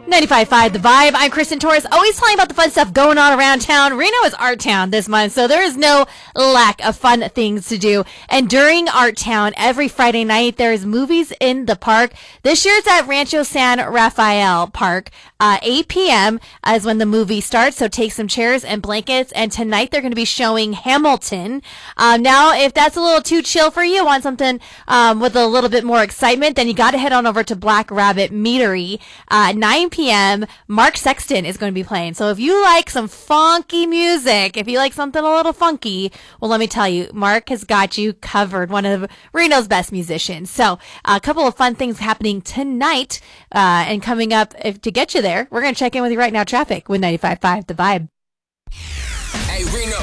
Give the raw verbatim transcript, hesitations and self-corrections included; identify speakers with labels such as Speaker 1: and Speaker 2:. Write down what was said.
Speaker 1: ninety-five point five The Vibe. I'm Kristen Torres, always telling about the fun stuff going on around town. Reno is Art Town this month, so there is no lack of fun things to do. And during Art Town, every Friday night, there is movies in the park. This year it's at Rancho San Rafael Park. Uh, eight p.m. is when the movie starts, so take some chairs and blankets. And tonight they're going to be showing Hamilton. Um, now, if that's a little too chill for you, want something um, with a little bit more excitement, then you got to head on over to Black Rabbit Meadery. Uh, nine p.m. Mark Sexton is going to be playing. So if you like some funky music, if you like something a little funky, well, let me tell you, Mark has got you covered. One of Reno's best musicians. So a couple of fun things happening tonight uh, and coming up. If to get you there, we're going to check in with you right now. Traffic with ninety-five point five The Vibe.
Speaker 2: Hey Reno,